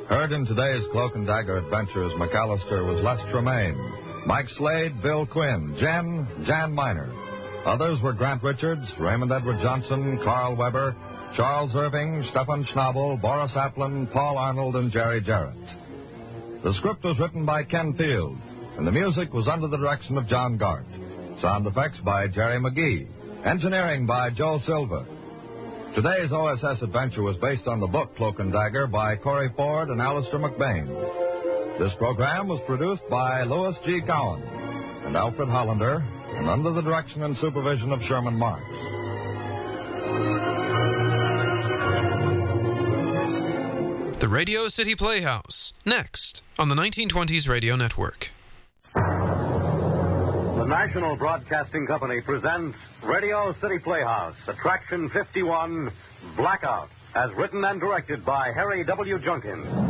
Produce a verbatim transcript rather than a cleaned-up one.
Heard in today's Cloak and Dagger Adventures, McAllister was Les Tremaine, Mike Slade, Bill Quinn, Jen, Jan Miner. Others were Grant Richards, Raymond Edward Johnson, Carl Weber, Charles Irving, Stefan Schnabel, Boris Applin, Paul Arnold, and Jerry Jarrett. The script was written by Ken Field, and the music was under the direction of John Gart. Sound effects by Jerry McGee. Engineering by Joe Silva. Today's O S S adventure was based on the book Cloak and Dagger by Corey Ford and Alistair McBain. This program was produced by Louis G. Cowan and Alfred Hollander, and under the direction and supervision of Sherman Marks. The Radio City Playhouse, next on the nineteen twenties Radio Network. The National Broadcasting Company presents Radio City Playhouse, Attraction fifty-one, Blackout, as written and directed by Harry W. Junkin.